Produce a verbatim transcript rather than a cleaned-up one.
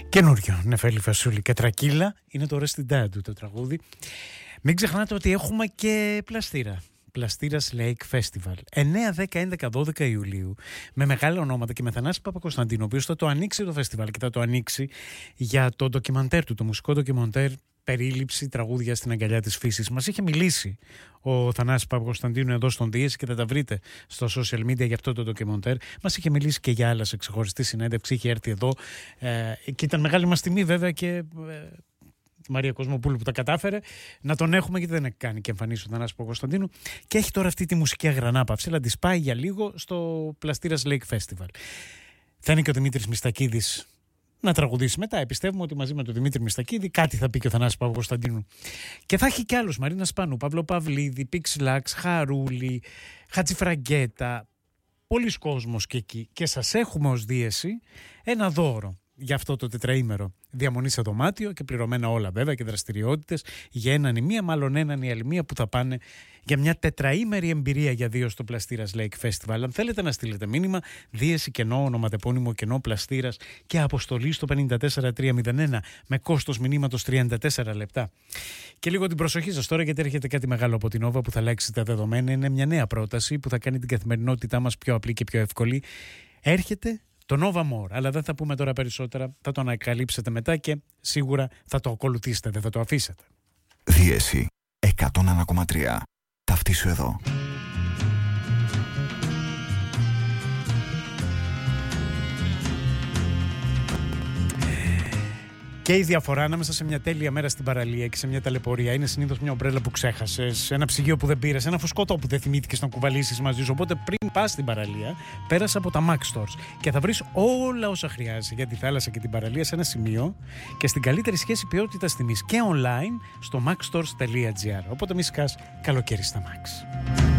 Καινούριο Νεφέλη Φασούλη και Τρακύλα είναι το Rest του το τραγούδι. Μην ξεχνάτε ότι έχουμε και πλαστήρα. Πλαστήρας Lake Festival εννέα, δέκα, έντεκα, δώδεκα Ιουλίου με μεγάλα ονόματα και με Θανάση Παπακοσταντίνο, ο οποίος θα το ανοίξει το φεστιβάλ και θα το ανοίξει για το ντοκιμαντέρ του, το μουσικό ντοκιμαντέρ περίληψη τραγούδια στην αγκαλιά της φύσης. Μας είχε μιλήσει ο Θανάσης Παπακοσταντίνου εδώ στον Δίεση και θα τα βρείτε στο social media για αυτό το ντοκιμαντέρ. Μας είχε μιλήσει και για άλλα σε ξεχωριστή συνέντευξη, είχε έρθει εδώ ε, και ήταν μεγάλη μας τιμή βέβαια και ε, τη Μαρία Κοσμοπούλου που τα κατάφερε να τον έχουμε, γιατί δεν έχει κάνει και εμφανίσει ο Θανάσης Παπακοσταντίνου και έχει τώρα αυτή τη μουσική αγρανάπαυση, αλλά τη πάει για λίγο στο Πλαστήρας Lake Festival. Θα είναι και ο Δημήτρης Μιστακίδης να τραγουδήσει μετά. Επιστεύουμε ότι μαζί με τον Δημήτρη Μιστακίδη κάτι θα πει και ο Θανάσης Παπακοσταντίνου. Και θα έχει κι άλλους, Μαρίνα Σπανού, Παύλο Παυλίδη, Πιξλάξ, Χαρούλη, Χατζηφραγκέτα, πολλοί κόσμος και εκεί. Και σας έχουμε ως Δίεση ένα δώρο για αυτό το τετραήμερο. Διαμονή σε δωμάτιο και πληρωμένα όλα βέβαια και δραστηριότητες για έναν ή μία, μάλλον έναν ή άλλη μία που θα πάνε για μια τετραήμερη εμπειρία για δύο στο Πλαστήρας Lake Festival. Αν θέλετε να στείλετε μήνυμα, Δίεση κενό, ονοματεπώνυμο κενό Πλαστήρας και αποστολή στο πέντε τέσσερα τρία μηδέν ένα με κόστος μηνύματος τριάντα τέσσερα λεπτά. Και λίγο την προσοχή σας τώρα, γιατί έρχεται κάτι μεγάλο από την Nova που θα αλλάξει τα δεδομένα. Είναι μια νέα πρόταση που θα κάνει την καθημερινότητά μας πιο απλή και πιο εύκολη. Έρχεται το Nova More, αλλά δεν θα πούμε τώρα περισσότερα, θα το ανακαλύψετε μετά και σίγουρα θα το ακολουθήσετε, δεν θα το αφήσετε. Δίεση εκατό ένα κόμμα τρία. Ταυτίσου εδώ. Και η διαφορά ανάμεσα σε μια τέλεια μέρα στην παραλία και σε μια ταλαιπωρία είναι συνήθως μια ομπρέλα που ξέχασες, ένα ψυγείο που δεν πήρες, ένα φουσκωτό που δεν θυμήθηκες να κουβαλήσεις μαζί σου. Οπότε πριν πας στην παραλία, πέρασε από τα Max Stores και θα βρεις όλα όσα χρειάζεσαι για τη θάλασσα και την παραλία σε ένα σημείο και στην καλύτερη σχέση ποιότητας τιμής και online στο maxstores τελεία gr. Οπότε μη σκάς, καλοκαίρι στα Max.